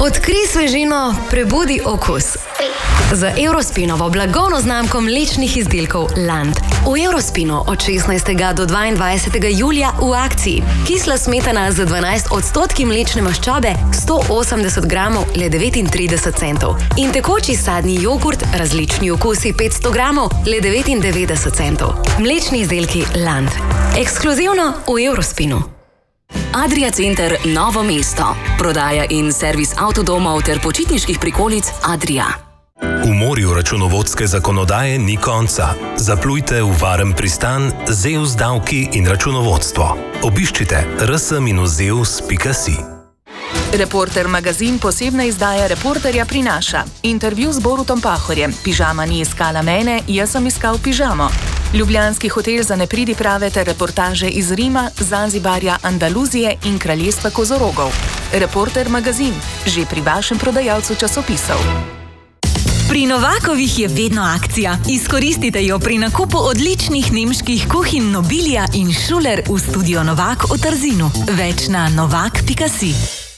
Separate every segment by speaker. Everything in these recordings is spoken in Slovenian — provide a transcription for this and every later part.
Speaker 1: Odkrij svežino, prebudi okus. Z Eurospinovo blagovno znamko mlečnih izdelkov Land. V Eurospinu od 16. do 22. julija v akciji. Kisla smetana za 12% mlečne maščobe, 180 gramov, le 39 centov. In tekoči sadni jogurt, različni okusi, 500 gramov, le 99 centov. Mlečni izdelki Land. Ekskluzivno v Eurospinu.
Speaker 2: Adria Center Novo mesto. Prodaja in servis avtodomov ter počitniških prikolic Adria.
Speaker 3: V morju računovodske zakonodaje ni konca. Zaplujte v varen pristan ZEUS davki in računovodstvo. Obiščite rs-zeus.si.
Speaker 4: Reporter magazin posebna izdaja Reporterja prinaša. Intervju z Borutom Pahorjem. Pižama ni iskala mene, jaz sem iskal pižamo. Ljubljanski hotel za nepridiprave ter reportaže iz Rima, Zanzibarja, Andaluzije in kraljestva kozorogov. Reporter magazin, že pri vašem prodajalcu časopisov.
Speaker 5: Pri Novakovih je vedno akcija. Izkoristite jo pri nakupu odličnih nemških kuhinj Nobilia in Schuler v studio Novak v Trzinu. Več na novak.si.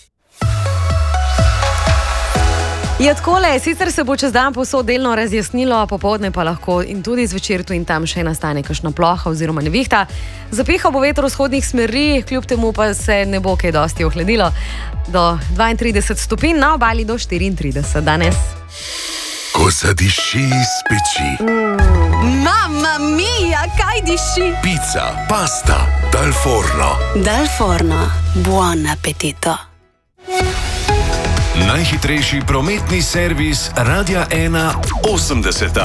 Speaker 6: Je takole, sicer se bo čez dan povsod delno razjasnilo, popoldne pa lahko in tudi zvečer tu in tam še nastane kakšna ploha oziroma nevihta. Zapihal bo veter vzhodnih smeri, kljub temu pa se ne bo kaj dosti ohladilo. Do 32 stopinj, na obali do 34 danes.
Speaker 7: Ko zadiši iz peči.
Speaker 5: Mamma mia, kaj diši?
Speaker 7: Pica, pasta, dal forno.
Speaker 8: Dal forno, buon appetito.
Speaker 7: Najhitrejši prometni servis Radia 1 80.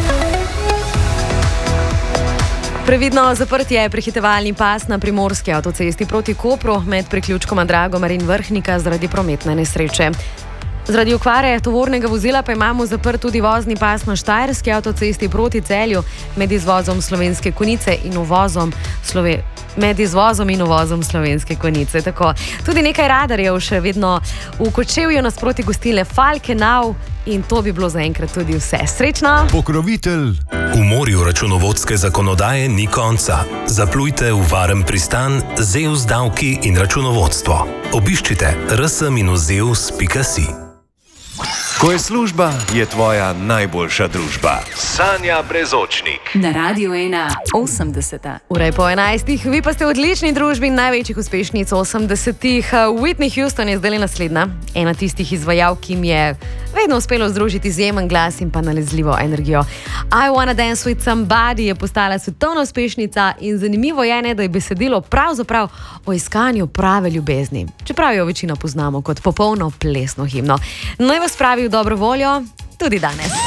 Speaker 6: Previdno zaprt je prehitevalni pas na primorski avtocesti proti Kopru med priključkoma Dragomar in Vrhnika zaradi prometne nesreče. Zaradi okvare tovornega vozila pa imamo zaprt tudi vozni pas na Štajerski avtocesti proti Celju med izvozom Slovenske Konjice in uvozom Slovenske Konjice. Tako. Tudi nekaj radarjev še vedno v Kočevju nasproti gostilne Falkenau in to bi bilo zaenkrat tudi vse. Srečno!
Speaker 7: Pokrovitelj.
Speaker 3: V morju računovodske zakonodaje ni konca. Zaplujte v varen pristan ZEUS davki in računovodstvo. Obiščite rs-zeus.si.
Speaker 7: Ko je služba, je tvoja najboljša družba. Sanja Brezočnik.
Speaker 2: Na Radio 1 80.
Speaker 6: Ura je po 11. Vi pa ste v odlični družbi največjih uspešnic 80. Whitney Houston je zdaj naslednja. Ena tistih izvajalk, ki jim je vedno uspelo združiti izjemen glas in pa nalezljivo energijo. I Wanna Dance With Somebody je postala svetovna uspešnica in zanimivo je, da je besedilo pravzaprav o iskanju prave ljubezni. Čeprav jo večina poznamo kot popolno plesno himno. Naj vas pravi v dobro voljo tudi danes.